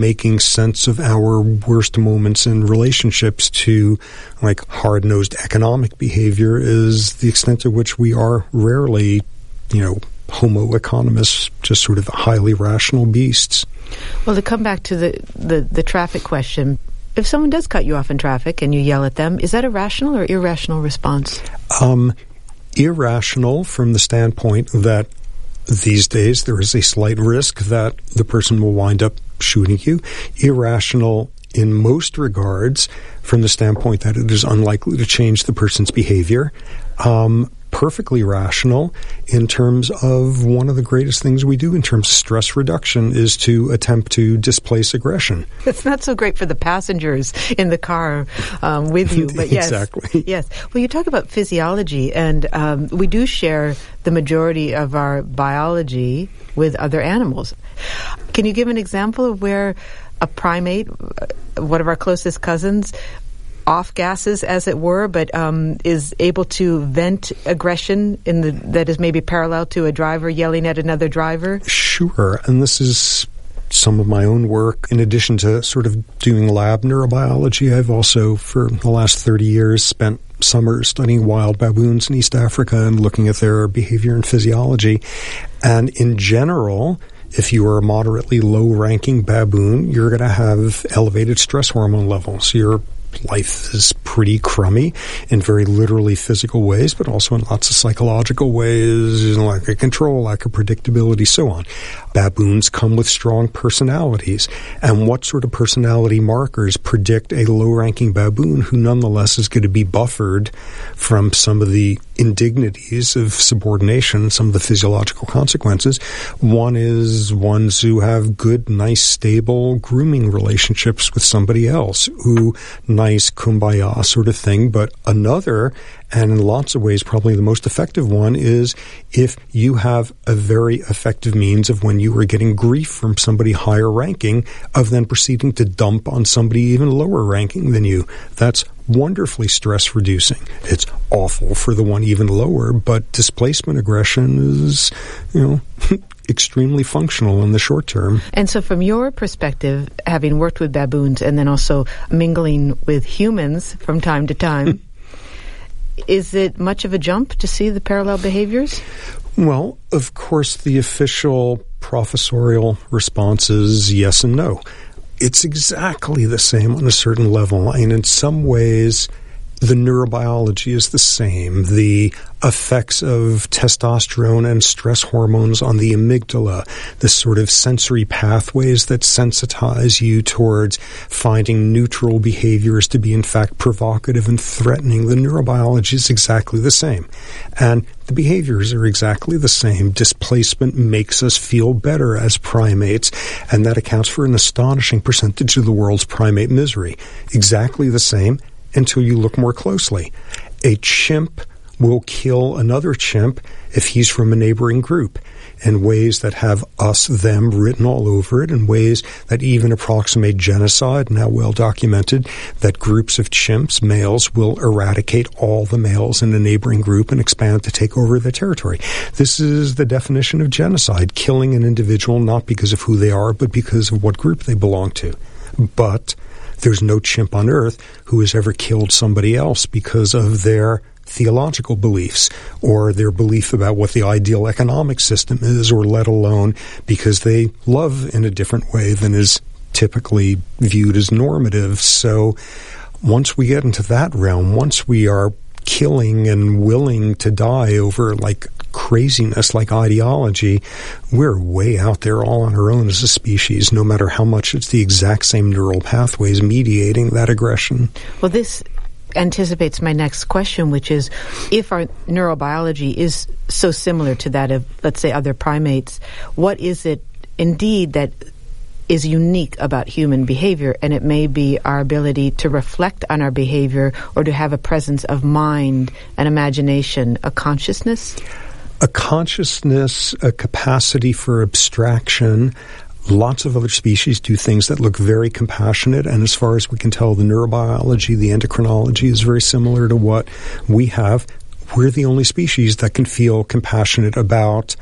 making sense of our worst moments in relationships to like hard-nosed economic behavior is the extent to which we are rarely, Homo economists, just sort of highly rational beasts. Well, to come back to the traffic question, if someone does cut you off in traffic and you yell at them, is that a rational or irrational response? Irrational from the standpoint that these days there is a slight risk that the person will wind up shooting you. Irrational in most regards from the standpoint that it is unlikely to change the person's behavior. Perfectly rational in terms of one of the greatest things we do in terms of stress reduction is to attempt to displace aggression. It's not so great for the passengers in the car with you, but yes. Exactly. Yes. Well, you talk about physiology, and we do share the majority of our biology with other animals. Can you give an example of where a primate, one of our closest cousins, off gases, as it were, but is able to vent aggression that is maybe parallel to a driver yelling at another driver? Sure, and this is some of my own work. In addition to sort of doing lab neurobiology, I've also, for the last 30 years, spent summers studying wild baboons in East Africa and looking at their behavior and physiology. And in general, if you are a moderately low-ranking baboon, you're going to have elevated stress hormone levels. Your life is pretty crummy in very literally physical ways, but also in lots of psychological ways, lack of control, lack of predictability, so on. Baboons come with strong personalities. And what sort of personality markers predict a low-ranking baboon who nonetheless is going to be buffered from some of the indignities of subordination, some of the physiological consequences? One is ones who have good, nice, stable grooming relationships with somebody else, who nice kumbaya sort of thing. But another, and in lots of ways probably the most effective one, is if you have a very effective means of when you are getting grief from somebody higher ranking, of then proceeding to dump on somebody even lower ranking than you. That's wonderfully stress reducing. It's awful for the one even lower, but displacement aggression is, extremely functional in the short term. And so from your perspective, having worked with baboons and then also mingling with humans from time to time, is it much of a jump to see the parallel behaviors? Well, of course, the official professorial response is yes and no. It's exactly the same on a certain level, and in some ways, the neurobiology is the same. The effects of testosterone and stress hormones on the amygdala, the sort of sensory pathways that sensitize you towards finding neutral behaviors to be in fact provocative and threatening. The neurobiology is exactly the same. And the behaviors are exactly the same. Displacement makes us feel better as primates, and that accounts for an astonishing percentage of the world's primate misery. Exactly the same until you look more closely. A chimp will kill another chimp if he's from a neighboring group in ways that have us, them written all over it, in ways that even approximate genocide, now well documented, that groups of chimps, males, will eradicate all the males in a neighboring group and expand to take over their territory. This is the definition of genocide, killing an individual not because of who they are, but because of what group they belong to. But there's no chimp on Earth who has ever killed somebody else because of their theological beliefs or their belief about what the ideal economic system is, or let alone because they love in a different way than is typically viewed as normative. So once we get into that realm, once we are killing and willing to die over like craziness like ideology, we're way out there all on our own as a species, no matter how much it's the exact same neural pathways mediating that aggression. Well, this anticipates my next question, which is, if our neurobiology is so similar to that of, let's say, other primates, what is it indeed that is unique about human behavior? And it may be our ability to reflect on our behavior or to have a presence of mind, an imagination, a consciousness? A consciousness, a capacity for abstraction. Lots of other species do things that look very compassionate, and as far as we can tell, the neurobiology, the endocrinology is very similar to what we have. We're the only species that can feel compassionate about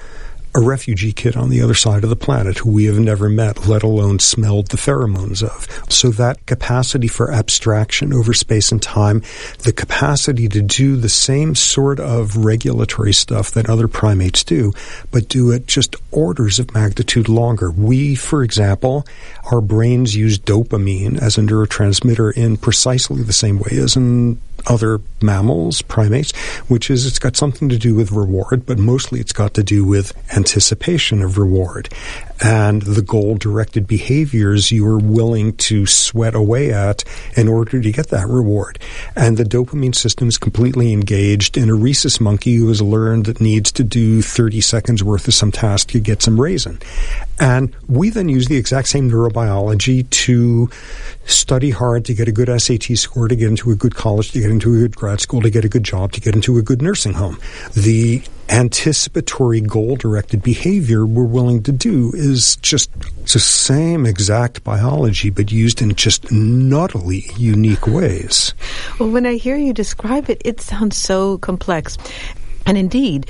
a refugee kid on the other side of the planet who we have never met, let alone smelled the pheromones of. So that capacity for abstraction over space and time, the capacity to do the same sort of regulatory stuff that other primates do, but do it just orders of magnitude longer. We, for example, our brains use dopamine as a neurotransmitter in precisely the same way as in other mammals, primates, which is it's got something to do with reward, but mostly it's got to do with anticipation of reward and the goal-directed behaviors you are willing to sweat away at in order to get that reward. And the dopamine system is completely engaged in a rhesus monkey who has learned it needs to do 30 seconds worth of some task to get some raisin. And we then use the exact same neurobiology to study hard to get a good SAT score, to get into a good college, to get into a good grad school, to get a good job, to get into a good nursing home. The anticipatory goal-directed behavior we're willing to do is just the same exact biology, but used in just nuttily unique ways. Well, when I hear you describe it, it sounds so complex. And indeed,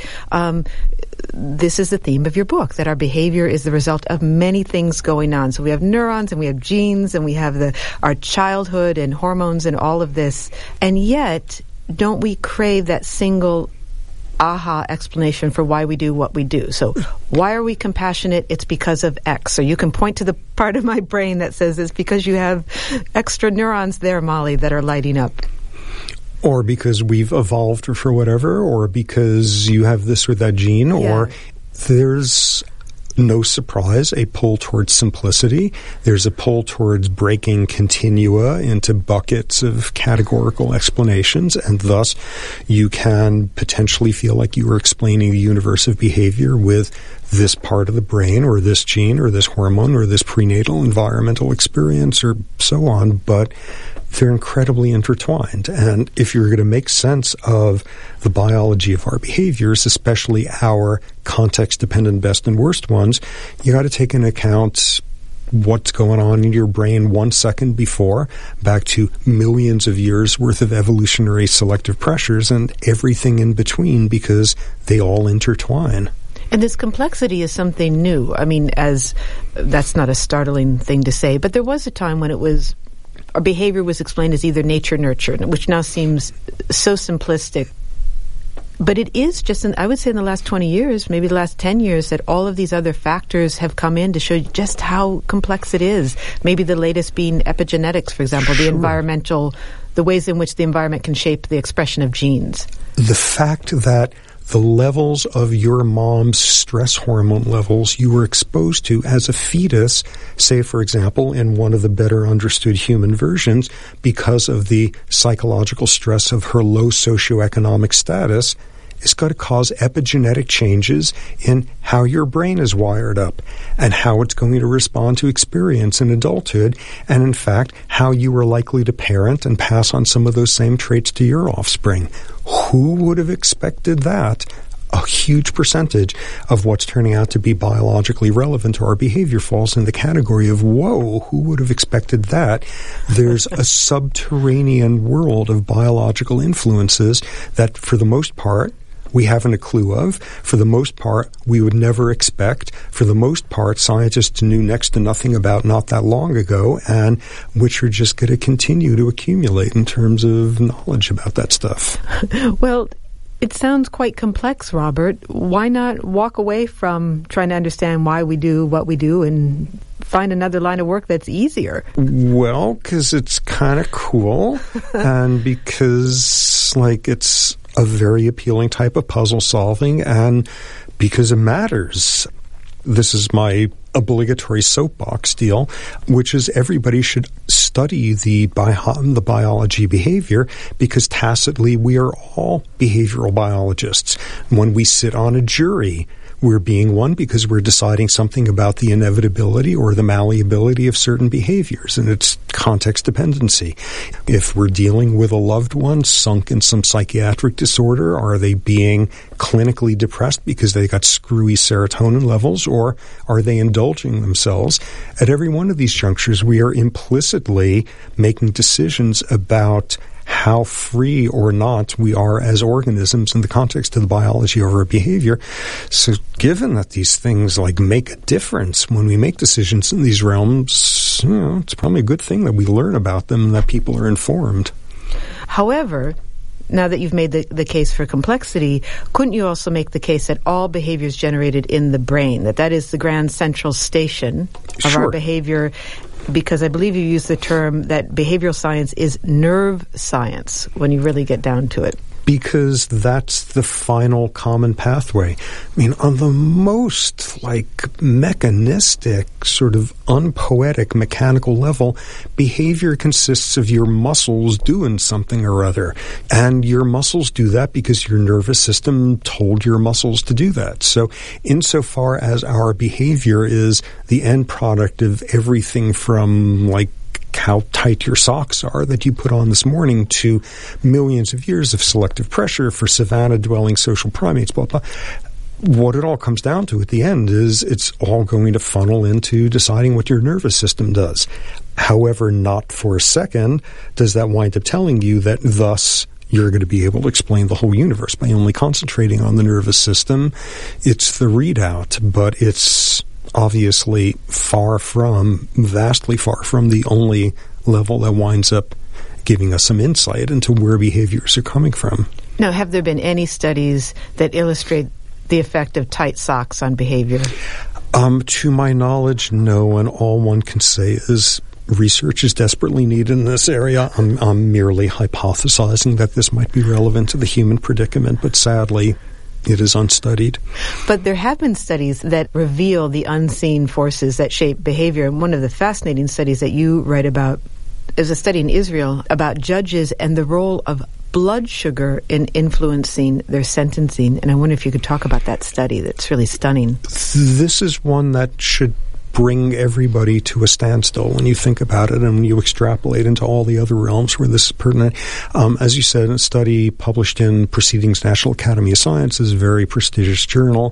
this is the theme of your book, that our behavior is the result of many things going on. So we have neurons and we have genes and we have our childhood and hormones and all of this. And yet, don't we crave that single aha explanation for why we do what we do? So why are we compassionate? It's because of X. So you can point to the part of my brain that says it's because you have extra neurons there, Molly, that are lighting up. Or because we've evolved or for whatever, or because you have this or that gene, or there's no surprise, a pull towards simplicity. There's a pull towards breaking continua into buckets of categorical explanations, and thus you can potentially feel like you are explaining the universe of behavior with this part of the brain, or this gene, or this hormone, or this prenatal environmental experience, or so on, but they're incredibly intertwined. And if you're going to make sense of the biology of our behaviors, especially our context-dependent best and worst ones, you got to take into account what's going on in your brain 1 second before, back to millions of years worth of evolutionary selective pressures, and everything in between, because they all intertwine. And this complexity is something new. I mean, that's not a startling thing to say, but there was a time when our behavior was explained as either nature-nurture, which now seems so simplistic. But it is just, I would say in the last 20 years, maybe the last 10 years, that all of these other factors have come in to show just how complex it is. Maybe the latest being epigenetics, for example, the ways in which the environment can shape the expression of genes. The fact that the levels of your mom's stress hormone levels you were exposed to as a fetus, say, for example, in one of the better understood human versions, because of the psychological stress of her low socioeconomic status, is going to cause epigenetic changes in how your brain is wired up and how it's going to respond to experience in adulthood, and in fact, how you are likely to parent and pass on some of those same traits to your offspring. Who would have expected that? A huge percentage of what's turning out to be biologically relevant to our behavior falls in the category of, whoa, who would have expected that? There's a subterranean world of biological influences that, for the most part, we haven't a clue of. For the most part, we would never expect. For the most part, scientists knew next to nothing about not that long ago, and which are just going to continue to accumulate in terms of knowledge about that stuff. Well, it sounds quite complex, Robert. Why not walk away from trying to understand why we do what we do and find another line of work that's easier? Well, because it's kind of cool, and because, it's a very appealing type of puzzle solving, and because it matters. This is my obligatory soapbox deal, which is everybody should study the biology behavior, because tacitly we are all behavioral biologists. When we sit on a jury, we're being one because we're deciding something about the inevitability or the malleability of certain behaviors, and it's context dependency. If we're dealing with a loved one sunk in some psychiatric disorder, are they being clinically depressed because they got screwy serotonin levels, or are they indulging themselves? At every one of these junctures, we are implicitly making decisions about how free or not we are as organisms in the context of the biology of our behavior. So given that these things like make a difference when we make decisions in these realms, it's probably a good thing that we learn about them and that people are informed. However, now that you've made the case for complexity, couldn't you also make the case that all behavior is generated in the brain, that is the grand central station of our behavior? Because I believe you use the term that behavioral science is nerve science when you really get down to it. Because that's the final common pathway. I mean, on the most mechanistic, sort of unpoetic mechanical level, behavior consists of your muscles doing something or other. And your muscles do that because your nervous system told your muscles to do that. So insofar as our behavior is the end product of everything from how tight your socks are that you put on this morning to millions of years of selective pressure for savanna-dwelling social primates, blah, blah. What it all comes down to at the end is it's all going to funnel into deciding what your nervous system does. However, not for a second does that wind up telling you that thus you're going to be able to explain the whole universe by only concentrating on the nervous system. It's the readout, but it's obviously vastly far from the only level that winds up giving us some insight into where behaviors are coming from. Now, have there been any studies that illustrate the effect of tight socks on behavior? To my knowledge, no, and all one can say is research is desperately needed in this area. I'm merely hypothesizing that this might be relevant to the human predicament, but sadly, it is unstudied. But there have been studies that reveal the unseen forces that shape behavior. And one of the fascinating studies that you write about is a study in Israel about judges and the role of blood sugar in influencing their sentencing. And I wonder if you could talk about that study. That's really stunning. This is one that should bring everybody to a standstill when you think about it and when you extrapolate into all the other realms where this is pertinent. As you said, a study published in Proceedings National Academy of Sciences, a very prestigious journal,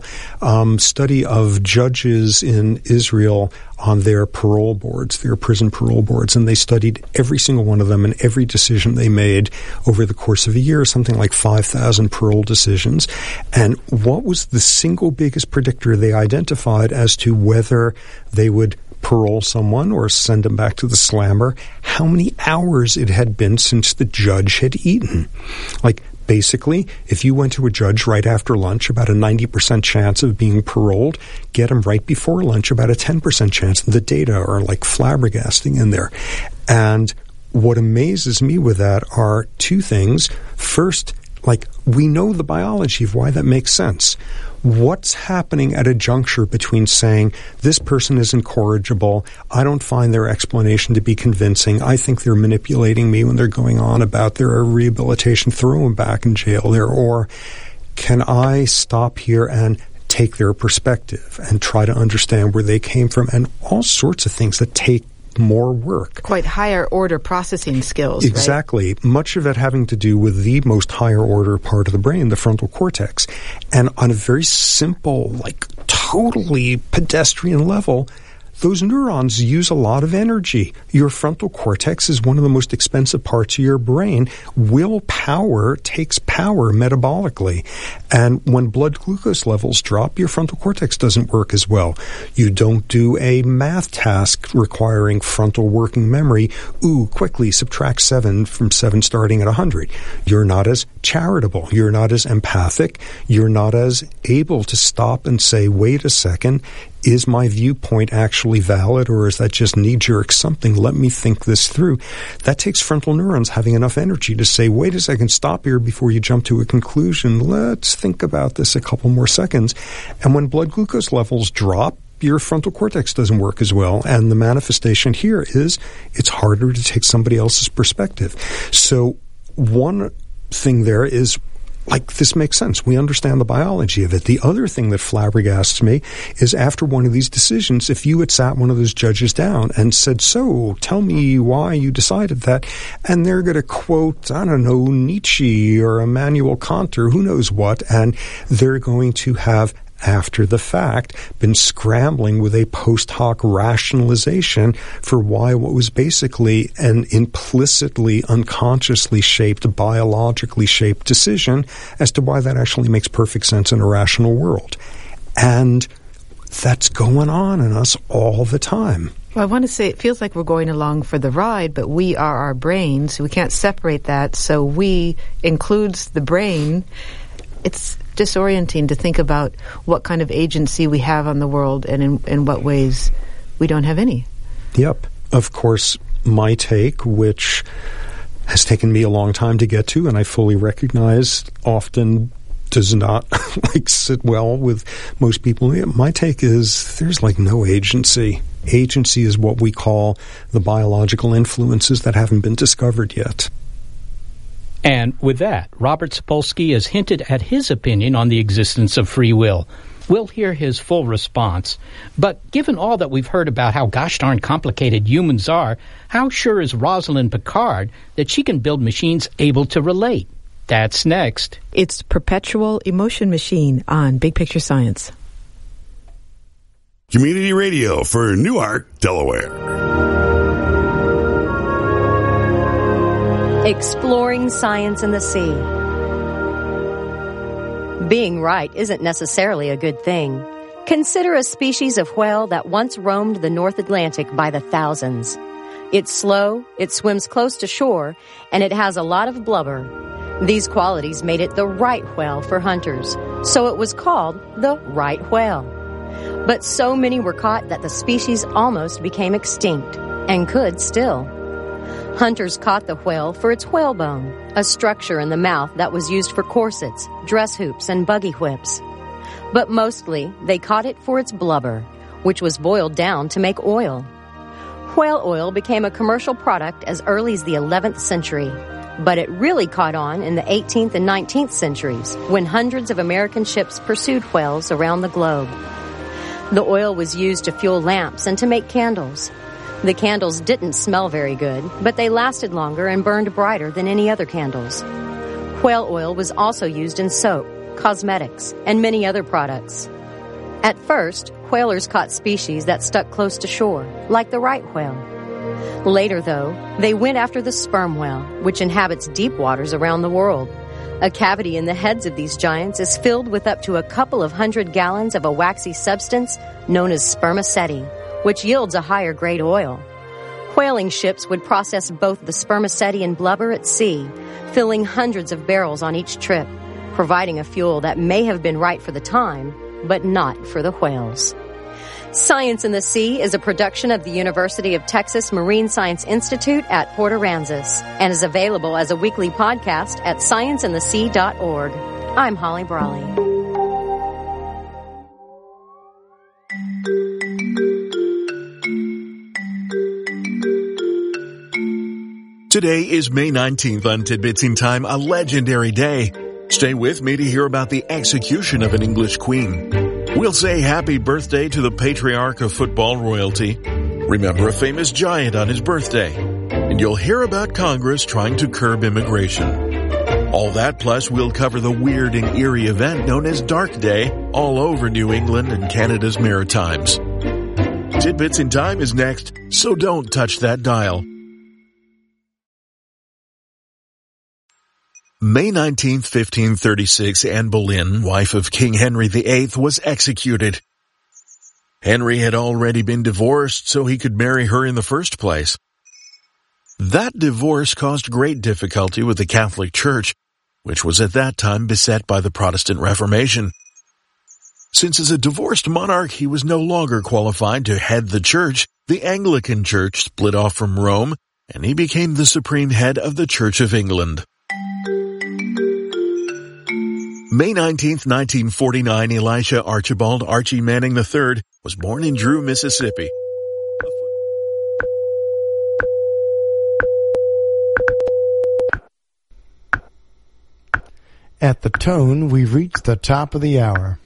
study of judges in Israel on their parole boards, their prison parole boards, and they studied every single one of them and every decision they made over the course of a year, something like 5,000 parole decisions. And what was the single biggest predictor they identified as to whether they would parole someone or send them back to the slammer? How many hours it had been since the judge had eaten. Basically, if you went to a judge right after lunch, about a 90% chance of being paroled. Get them right before lunch, about a 10% chance. The data are flabbergasting in there. And what amazes me with that are two things. First, we know the biology of why that makes sense. What's happening at a juncture between saying, this person is incorrigible, I don't find their explanation to be convincing, I think they're manipulating me when they're going on about their rehabilitation, throw them back in jail there, or can I stop here and take their perspective and try to understand where they came from, and all sorts of things that take more work. Quite higher order processing skills, exactly. Right? Much of it having to do with the most higher order part of the brain, the frontal cortex. And on a very simple, totally pedestrian level, those neurons use a lot of energy. Your frontal cortex is one of the most expensive parts of your brain. Willpower takes power metabolically. And when blood glucose levels drop, your frontal cortex doesn't work as well. You don't do a math task requiring frontal working memory. Quickly subtract 7 from 7 starting at 100. You're not as charitable. You're not as empathic. You're not as able to stop and say, wait a second, is my viewpoint actually valid, or is that just knee-jerk something? Let me think this through. That takes frontal neurons having enough energy to say, wait a second, stop here before you jump to a conclusion. Let's think about this a couple more seconds. And when blood glucose levels drop, your frontal cortex doesn't work as well. And the manifestation here is it's harder to take somebody else's perspective. So one thing there is, this makes sense. We understand the biology of it. The other thing that flabbergasts me is after one of these decisions, if you had sat one of those judges down and said, so, tell me why you decided that, and they're going to quote, I don't know, Nietzsche or Immanuel Kant or who knows what, and they're going to have after the fact, been scrambling with a post hoc rationalization for why what was basically an implicitly, unconsciously shaped, biologically shaped decision as to why that actually makes perfect sense in a rational world. And that's going on in us all the time. Well, I want to say it feels like we're going along for the ride, but we are our brains. We can't separate that, so we includes the brain. It's disorienting to think about what kind of agency we have on the world and in what ways we don't have any. Yep. Of course, my take, which has taken me a long time to get to, and I fully recognize often does not sit well with most people. My take is there's no agency. Agency is what we call the biological influences that haven't been discovered yet. And with that, Robert Sapolsky has hinted at his opinion on the existence of free will. We'll hear his full response. But given all that we've heard about how gosh darn complicated humans are, how sure is Rosalind Picard that she can build machines able to relate? That's next. It's Perpetual Emotion Machine on Big Picture Science. Community radio for Newark, Delaware. Exploring science in the sea. Being right isn't necessarily a good thing. Consider a species of whale that once roamed the North Atlantic by the thousands. It's slow, it swims close to shore, and it has a lot of blubber. These qualities made it the right whale for hunters, so it was called the right whale. But so many were caught that the species almost became extinct, and could still. Hunters caught the whale for its whalebone, a structure in the mouth that was used for corsets, dress hoops, and buggy whips. But mostly, they caught it for its blubber, which was boiled down to make oil. Whale oil became a commercial product as early as the 11th century. But it really caught on in the 18th and 19th centuries when hundreds of American ships pursued whales around the globe. The oil was used to fuel lamps and to make candles. The candles didn't smell very good, but they lasted longer and burned brighter than any other candles. Whale oil was also used in soap, cosmetics, and many other products. At first, whalers caught species that stuck close to shore, like the right whale. Later, though, they went after the sperm whale, which inhabits deep waters around the world. A cavity in the heads of these giants is filled with up to a couple of 100 gallons of a waxy substance known as spermaceti, which yields a higher grade oil. Whaling ships would process both the spermaceti and blubber at sea, filling hundreds of barrels on each trip, providing a fuel that may have been right for the time, but not for the whales. Science in the Sea is a production of the University of Texas Marine Science Institute at Port Aransas and is available as a weekly podcast at scienceinthesea.org. I'm Holly Brawley. Today is May 19th on Tidbits in Time, a legendary day. Stay with me to hear about the execution of an English queen. We'll say happy birthday to the patriarch of football royalty. Remember a famous giant on his birthday. And you'll hear about Congress trying to curb immigration. All that plus we'll cover the weird and eerie event known as Dark Day all over New England and Canada's Maritimes. Tidbits in Time is next, so don't touch that dial. May 19th, 1536, Anne Boleyn, wife of King Henry VIII, was executed. Henry had already been divorced, so he could marry her in the first place. That divorce caused great difficulty with the Catholic Church, which was at that time beset by the Protestant Reformation. Since as a divorced monarch he was no longer qualified to head the church, the Anglican Church split off from Rome, and he became the supreme head of the Church of England. May 19th, 1949, Elisha Archibald Archie Manning III was born in Drew, Mississippi. At the tone, we've reached the top of the hour.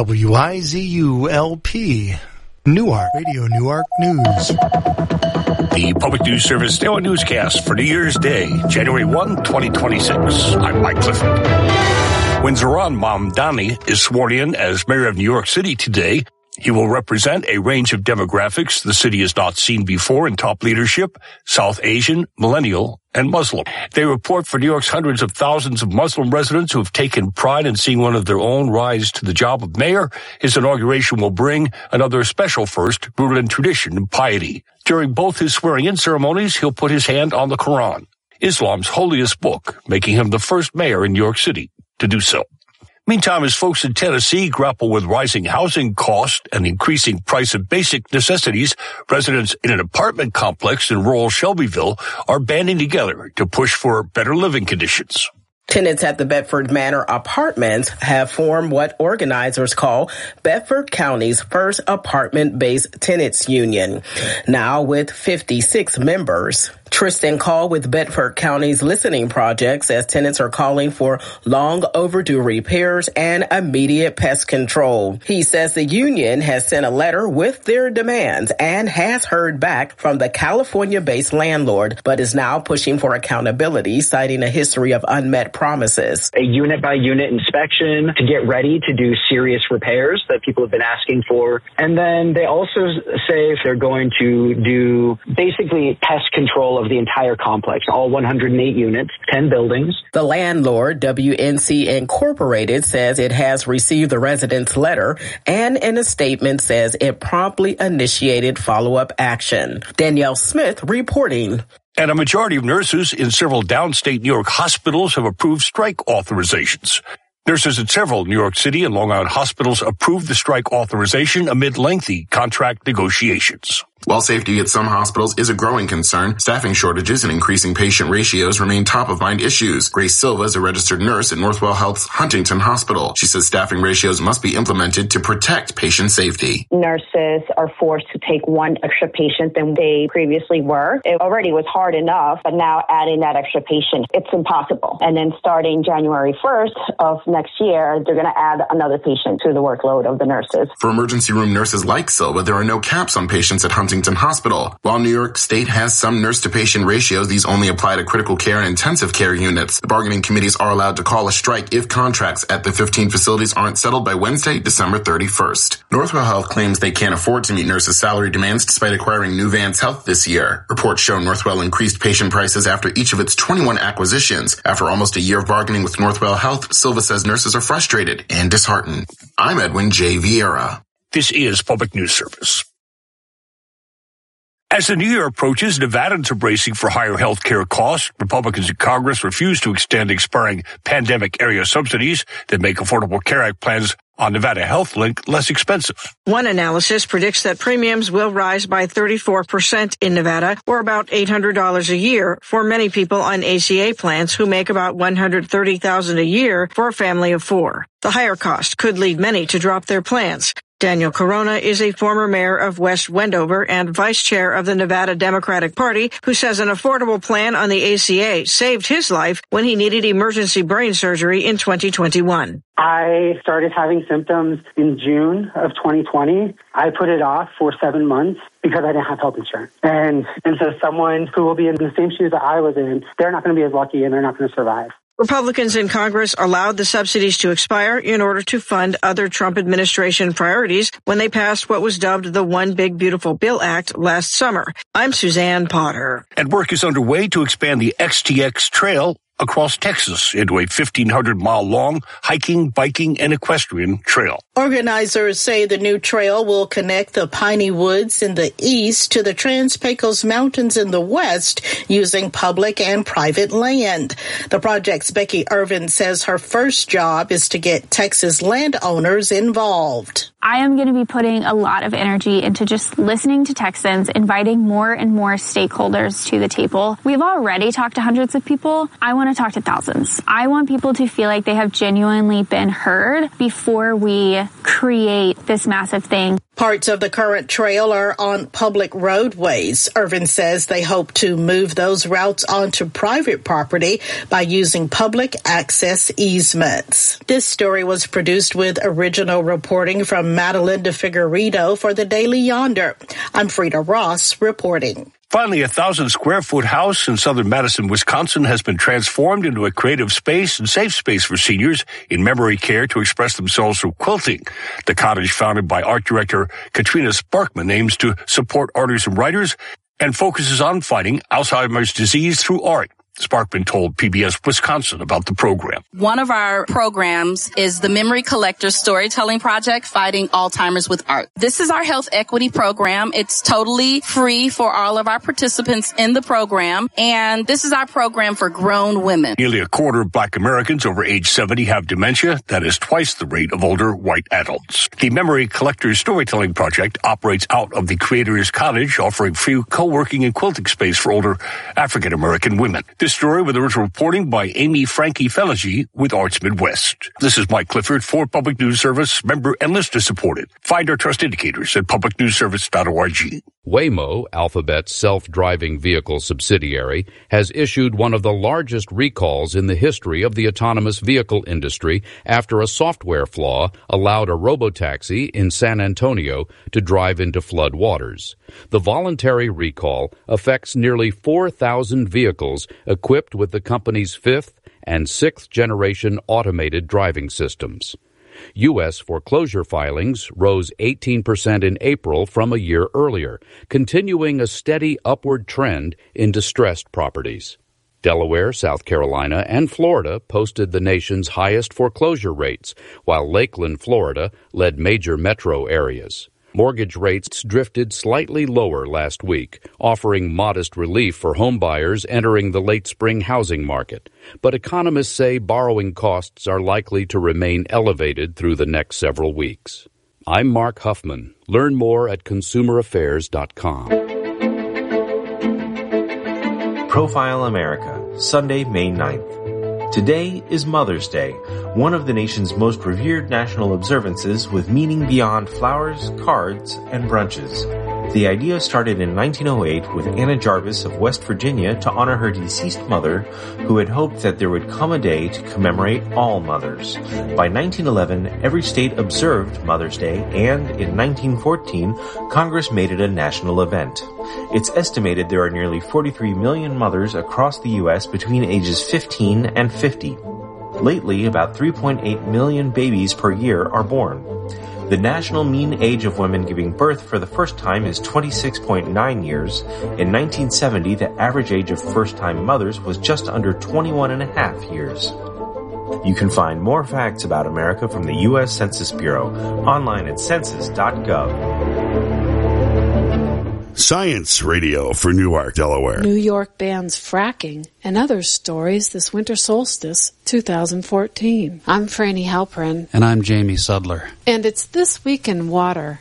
WIZU-LP, Newark, Radio Newark News. The Public News Service Daily Newscast for New Year's Day, January 1, 2026. I'm Mike Clifford. When Zohran Mamdani is sworn in as mayor of New York City today, he will represent a range of demographics the city has not seen before in top leadership: South Asian, millennial, and Muslim. They report for New York's hundreds of thousands of Muslim residents who have taken pride in seeing one of their own rise to the job of mayor. His inauguration will bring another special first, rooted in tradition and piety. During both his swearing-in ceremonies, he'll put his hand on the Quran, Islam's holiest book, making him the first mayor in New York City to do so. Meantime, as folks in Tennessee grapple with rising housing costs and increasing price of basic necessities, residents in an apartment complex in rural Shelbyville are banding together to push for better living conditions. Tenants at the Bedford Manor Apartments have formed what organizers call Bedford County's first apartment-based tenants union, now with 56 members. Tristan Call with Bedford County's Listening Project says tenants are calling for long overdue repairs and immediate pest control. He says the union has sent a letter with their demands and has heard back from the California-based landlord, but is now pushing for accountability, citing a history of unmet promises. A unit-by-unit inspection to get ready to do serious repairs that people have been asking for. And then they also say if they're going to do basically pest control of the entire complex, all 108 units, 10 buildings. The landlord, WNC Incorporated, says it has received the residents' letter and in a statement says it promptly initiated follow-up action. Danielle Smith reporting. And a majority of nurses in several downstate New York hospitals have approved strike authorizations. Nurses at several New York City and Long Island hospitals approved the strike authorization amid lengthy contract negotiations. While safety at some hospitals is a growing concern, staffing shortages and increasing patient ratios remain top-of-mind issues. Grace Silva is a registered nurse at Northwell Health's Huntington Hospital. She says staffing ratios must be implemented to protect patient safety. Nurses are forced to take one extra patient than they previously were. It already was hard enough, but now adding that extra patient, it's impossible. And then starting January 1st of next year, they're going to add another patient to the workload of the nurses. For emergency room nurses like Silva, there are no caps on patients at Huntington Hospital. While New York State has some nurse-to-patient ratios, these only apply to critical care and intensive care units. The bargaining committees are allowed to call a strike if contracts at the 15 facilities aren't settled by Wednesday, December 31st. Northwell Health claims they can't afford to meet nurses' salary demands despite acquiring New Vance Health this year. Reports show Northwell increased patient prices after each of its 21 acquisitions. After almost a year of bargaining with Northwell Health, Silva says nurses are frustrated and disheartened. I'm Edwin J. Vieira. This is Public News Service. As the new year approaches, Nevadans are bracing for higher health care costs. Republicans in Congress refuse to extend expiring pandemic area subsidies that make Affordable Care Act plans on Nevada Health Link less expensive. One analysis predicts that premiums will rise by 34% in Nevada, or about $800 a year for many people on ACA plans who make about $130,000 a year for a family of four. The higher cost could lead many to drop their plans. Daniel Corona is a former mayor of West Wendover and vice chair of the Nevada Democratic Party, who says an affordable plan on the ACA saved his life when he needed emergency brain surgery in 2021. I started having symptoms in June of 2020. I put it off for 7 months because I didn't have health insurance. And so someone who will be in the same shoes that I was in, they're not going to be as lucky and they're not going to survive. Republicans in Congress allowed the subsidies to expire in order to fund other Trump administration priorities when they passed what was dubbed the One Big Beautiful Bill Act last summer. I'm Suzanne Potter. And work is underway to expand the XTX Trail across Texas into a 1,500-mile-long hiking, biking, and equestrian trail. Organizers say the new trail will connect the Piney Woods in the east to the Trans-Pecos Mountains in the west using public and private land. The project's Becky Irvin says her first job is to get Texas landowners involved. I am going to be putting a lot of energy into just listening to Texans, inviting more and more stakeholders to the table. We've already talked to hundreds of people. I want to talk to thousands. I want people to feel like they have genuinely been heard before we create this massive thing. Parts of the current trail are on public roadways. Irvin says they hope to move those routes onto private property by using public access easements. This story was produced with original reporting from Madeline DeFigueiredo for the Daily Yonder. I'm Frida Ross reporting. Finally, a 1,000-square-foot house in southern Madison, Wisconsin has been transformed into a creative space and safe space for seniors in memory care to express themselves through quilting. The cottage, founded by art director Katrina Sparkman, aims to support artists and writers and focuses on fighting Alzheimer's disease through art. Sparkman told PBS Wisconsin about the program. One of our programs is the Memory Collectors Storytelling Project, Fighting Alzheimer's with Art. This is our health equity program. It's totally free for all of our participants in the program, and this is our program for grown women. Nearly a quarter of Black Americans over age 70 have dementia. That is twice the rate of older white adults. The Memory Collectors Storytelling Project operates out of the Creators Cottage, offering free co-working and quilting space for older African American women. This story with original reporting by Amy Frankie Felagy with Arts Midwest. This is Mike Clifford for Public News Service, member and listener supported. Find our trust indicators at publicnewsservice.org. Waymo, Alphabet's self-driving vehicle subsidiary, has issued one of the largest recalls in the history of the autonomous vehicle industry after a software flaw allowed a robotaxi in San Antonio to drive into flood waters. The voluntary recall affects nearly 4,000 vehicles equipped with the company's 5th and 6th generation automated driving systems. U.S. foreclosure filings rose 18% in April from a year earlier, continuing a steady upward trend in distressed properties. Delaware, South Carolina, and Florida posted the nation's highest foreclosure rates, while Lakeland, Florida, led major metro areas. Mortgage rates drifted slightly lower last week, offering modest relief for homebuyers entering the late spring housing market. But economists say borrowing costs are likely to remain elevated through the next several weeks. I'm Mark Huffman. Learn more at consumeraffairs.com. Profile America, Sunday, May 9th. Today is Mother's Day, one of the nation's most revered national observances with meaning beyond flowers, cards, and brunches. The idea started in 1908 with Anna Jarvis of West Virginia to honor her deceased mother, who had hoped that there would come a day to commemorate all mothers. By 1911, every state observed Mother's Day, and in 1914, Congress made it a national event. It's estimated there are nearly 43 million mothers across the U.S. between ages 15 and 50. Lately, about 3.8 million babies per year are born. The national mean age of women giving birth for the first time is 26.9 years. In 1970, the average age of first-time mothers was just under 21.5 years. You can find more facts about America from the U.S. Census Bureau online at census.gov. Science Radio for Newark, Delaware. New York bans fracking and other stories this winter solstice 2014. I'm Franny Halprin. And I'm Jamie Sudler. And it's This Week in Water.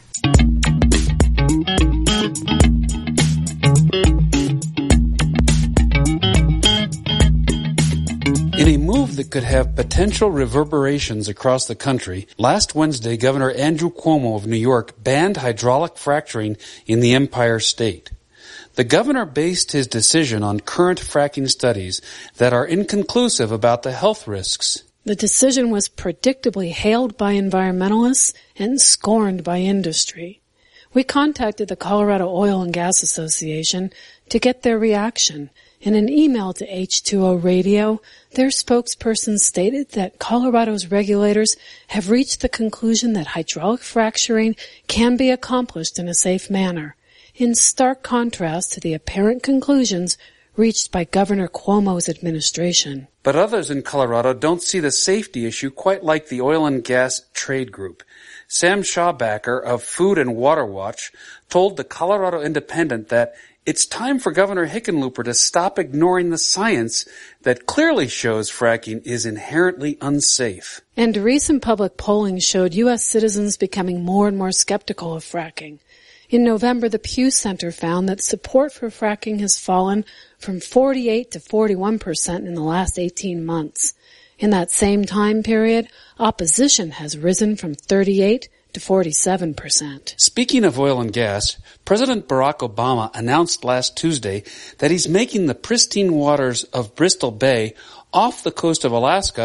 In a move that could have potential reverberations across the country, last Wednesday, Governor Andrew Cuomo of New York banned hydraulic fracturing in the Empire State. The governor based his decision on current fracking studies that are inconclusive about the health risks. The decision was predictably hailed by environmentalists and scorned by industry. We contacted the Colorado Oil and Gas Association to get their reaction. In an email to H2O Radio, their spokesperson stated that Colorado's regulators have reached the conclusion that hydraulic fracturing can be accomplished in a safe manner, in stark contrast to the apparent conclusions reached by Governor Cuomo's administration. But others in Colorado don't see the safety issue quite like the Oil and Gas Trade Group. Sam Schaubacker of Food and Water Watch told the Colorado Independent that it's time for Governor Hickenlooper to stop ignoring the science that clearly shows fracking is inherently unsafe. And recent public polling showed U.S. citizens becoming more and more skeptical of fracking. In November, the Pew Center found that support for fracking has fallen from 48 to 41% in the last 18 months. In that same time period, opposition has risen from 38 to 47%. Speaking of oil and gas, President Barack Obama announced last Tuesday that he's making the pristine waters of Bristol Bay off the coast of Alaska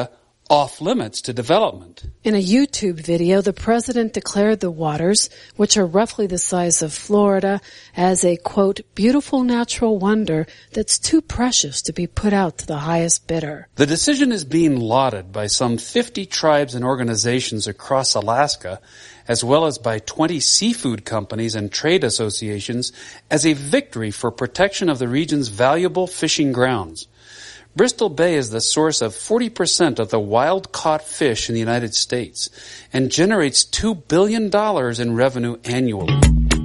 off limits to development. In a YouTube video, the president declared the waters, which are roughly the size of Florida, as a, quote, beautiful natural wonder that's too precious to be put out to the highest bidder. The decision is being lauded by some 50 tribes and organizations across Alaska, as well as by 20 seafood companies and trade associations, as a victory for protection of the region's valuable fishing grounds. Bristol Bay is the source of 40% of the wild-caught fish in the United States and generates $2 billion in revenue annually.